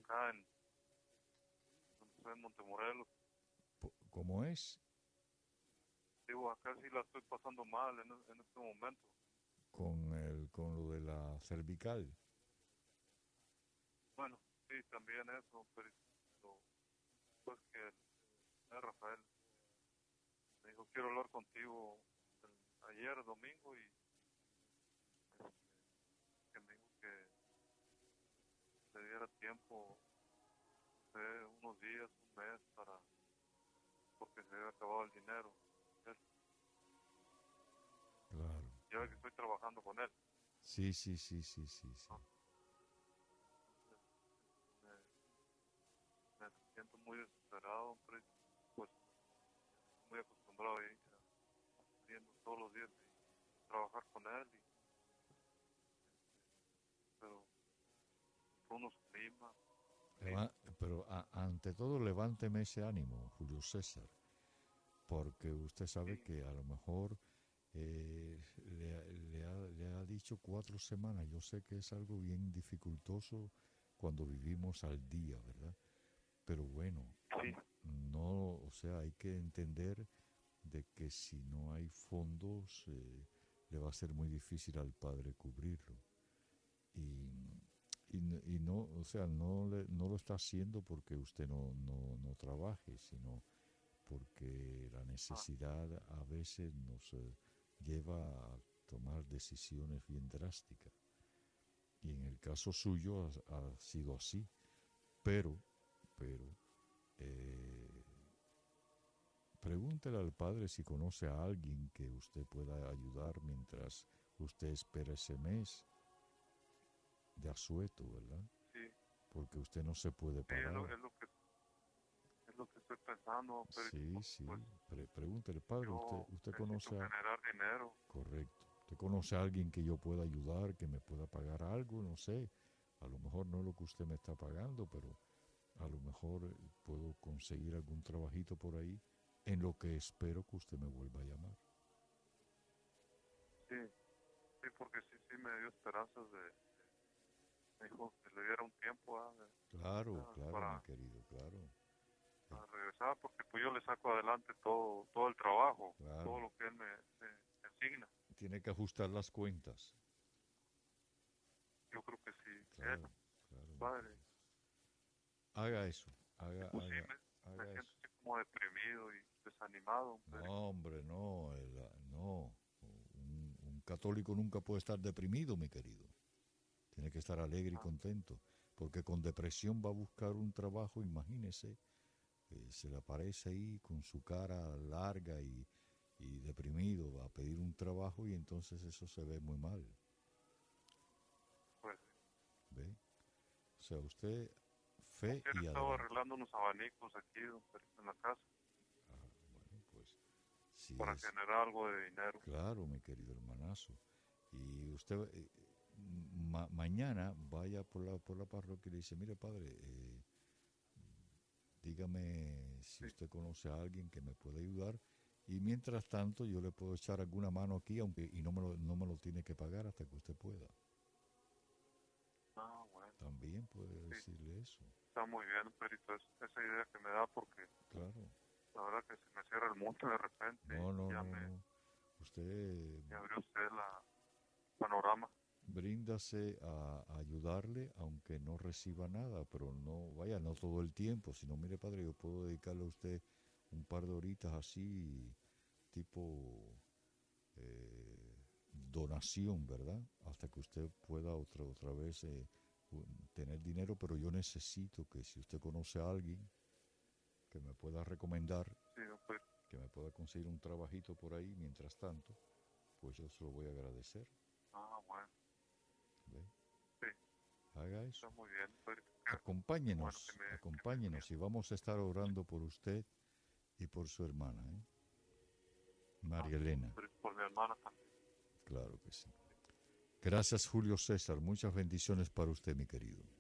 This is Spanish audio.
acá donde estoy en Montemorelos. ¿Cómo es? Digo, acá sí la estoy pasando mal en este momento. Con lo de la cervical. Bueno, sí, también eso, pero pues que Rafael me dijo, quiero hablar contigo ayer, domingo, y este, que me dijo que le diera tiempo, no sé, unos días, un mes, porque se había acabado el dinero. Él, Claro, ya ve que claro. estoy trabajando con él, Sí, sí, sí, sí, sí, sí. ¿no? Entonces, me siento muy desesperado, hombre, pues muy acostumbrado a ir yendo todos los días y trabajar con él, pero por unos climas, climas, Pero ante todo, levánteme ese ánimo, Julio César, porque usted sabe sí, que a lo mejor le ha dicho 4 semanas. Yo sé que es algo bien dificultoso cuando vivimos al día, ¿verdad? Pero bueno, sí, no, o sea, hay que entender de que si no hay fondos, le va a ser muy difícil al padre cubrirlo. Y, y no, o sea, no lo está haciendo porque usted no trabaje, sino porque la ah, necesidad a veces nos lleva a tomar decisiones bien drásticas. Y en el caso suyo ha sido así. Pero, pero, eh, pregúntele al padre si conoce a alguien que usted pueda ayudar mientras usted espera ese mes de asueto, ¿verdad? sí, Porque usted no se puede sí, parar. es lo que estoy pensando, pero Sí, porque pues sí. Pregúntele, padre, yo usted necesito conoce a... generar dinero. Correcto. ¿Usted conoce a alguien que yo pueda ayudar, que me pueda pagar algo? No sé. A lo mejor no es lo que usted me está pagando, pero a lo mejor puedo conseguir algún trabajito por ahí en lo que espero que usted me vuelva a llamar. Sí, sí, porque sí, sí me dio esperanzas me dijo que le diera un tiempo Claro, claro, mi para, querido, claro. El- para regresar, porque pues yo le saco adelante todo el trabajo, todo claro. lo que él me asigna. Tiene que ajustar las cuentas. Yo creo que sí, él, Claro, claro, mi padre, querido. Haga eso, y pues sí, me haga siento eso. así como deprimido y desanimado, pero No, hombre, no, no. Un católico nunca puede estar deprimido, mi querido. Tiene que estar alegre y ah, contento, porque con depresión va a buscar un trabajo, imagínese, se le aparece ahí con su cara larga y deprimido, va a pedir un trabajo y entonces eso se ve muy mal, pues ¿ve? O sea, usted fe ayer y estaba adelante. arreglando unos abanicos aquí, don Pedrito, en la casa, Bueno, pues si para es generar algo de dinero. claro, mi querido hermanazo. Y usted mañana vaya por la parroquia y le dice, mire padre, dígame si Sí, usted conoce a alguien que me pueda ayudar y mientras tanto yo le puedo echar alguna mano aquí, aunque y no me lo tiene que pagar hasta que usted pueda. bueno, También puede sí, decirle eso. está muy bien, Perito, esa idea que me da, porque Claro. la verdad que se me cierra el mundo de repente No, y no, ya no, no. Usted me abrió usted la panorama. bríndase a ayudarle aunque no reciba nada, pero no, vaya, no todo el tiempo, sino mire padre, yo puedo dedicarle a usted un par de horitas así, tipo donación, ¿verdad? Hasta que usted pueda otra vez tener dinero, pero yo necesito que si usted conoce a alguien que me pueda recomendar, Sí, don Pedro. que me pueda conseguir un trabajito por ahí mientras tanto, pues yo se lo voy a agradecer. Bueno, ¿Ve? sí, Haga eso. está muy bien, Pedrito. Qué bueno Acompáñenos, que me acompáñenos y entienda. vamos a estar orando por usted y por su hermana, ¿eh? María Elena. Pedrito, por mi hermana también. Claro que sí. Gracias, Julio César. Muchas bendiciones para usted, mi querido.